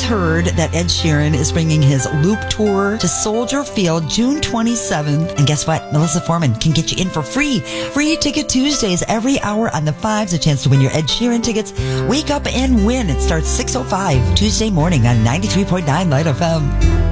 heard that Ed Sheeran is bringing his Loop Tour to Soldier Field June 27th. And guess what? Melissa Foreman can get you in for free. Free Ticket Tuesdays every hour on the 5s. A chance to win your Ed Sheeran tickets. Wake up and win. It starts 6:05 Tuesday morning on 93.9 Light FM.